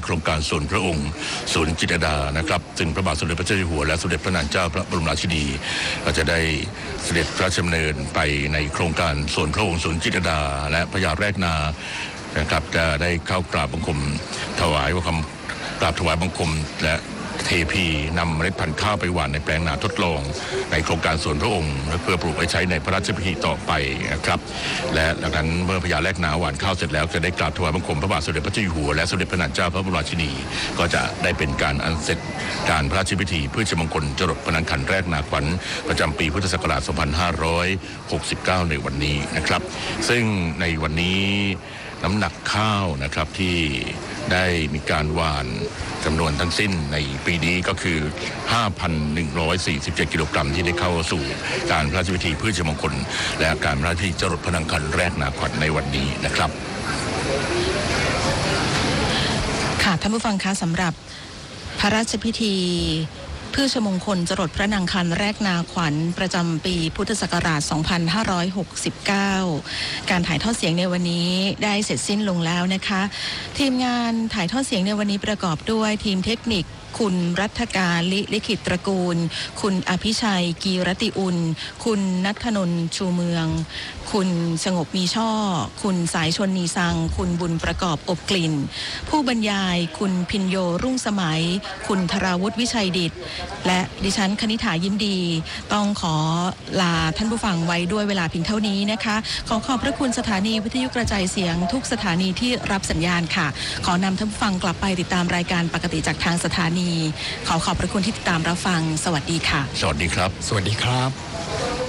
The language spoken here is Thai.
โครงการส่วนพระองค์ศูนย์จิตรลดานะครับซึ่งพระบาทสมเด็จพระเจ้าอยู่หัวและสมเด็จพระนางเจ้าพระบรมราชินีก็จะได้เสด็จพระราชดำเนินไปในโครงการส่วนพระองค์ศูนย์จิตรลดาและพญาแรกนานะครับจะได้เข้ากราบบังคมถวายบังคมและเทพีนำเมล็ดพันธุ์ข้าวไปหว่านในแปลงนาทดลองในโครงการส่วนพระองค์เพื่อปลูกไว้ใช้ในพระราชพิธีต่อไปนะครับและดังนั้นเมื่อพญาแรกนาหว่านข้าวเสร็จแล้วจะได้กราบถวายบังคมพระบาทสมเด็จพระเจ้าอยู่หัวและสมเด็จพระนางเจ้าพระบรมราชินีก็จะได้เป็นการอันเสร็จการพระราชพิธีเพื่อชมงคลจรดพนังขันแรกนาขวัญประจำปีพุทธศักราช 2569 ในวันนี้นะครับซึ่งในวันนี้น้ำหนักข้าวนะครับที่ได้มีการหว่านจำนวนทั้งสิ้นในปีนี้ก็คือ 5,147 กิโลกรัมที่ได้เข้าสู่การพระราชพิธีเพื่อชมงคลและการพระราชพิธีจรดพนังขันแรกนาขวัญในวันนี้นะครับค่ะท่านผู้ฟังคะสำหรับพระราชพิธีเพื่อชมงคลจรดพระนางคันแรกนาขวัญประจำปีพุทธศักราช 2569 การถ่ายทอดเสียงในวันนี้ได้เสร็จสิ้นลงแล้วนะคะทีมงานถ่ายทอดเสียงในวันนี้ประกอบด้วยทีมเทคนิคคุณรัฐการลิขิตตระกูลคุณอภิชัยกีรติอุ่นคุณณัฐนนท์ชูเมืองคุณสงบมีช่อคุณสายชนนีสังคุณบุญประกอบอบกลิ่นผู้บรรยายคุณพินโยรุ่งสมัยคุณธราวุฒิวิชัยดิษฐ์และดิฉันคณิษฐายิ้มดีต้องขอลาท่านผู้ฟังไว้ด้วยเวลาเพียงเท่านี้นะคะขอบพระคุณสถานีวิทยุกระจายเสียงทุกสถานีที่รับสัญญาณค่ะขอนำท่านผู้ฟังกลับไปติดตามรายการปกติจากทางสถานีขอบพระคุณที่ติดตามรับฟังสวัสดีค่ะสวัสดีครับสวัสดีครับ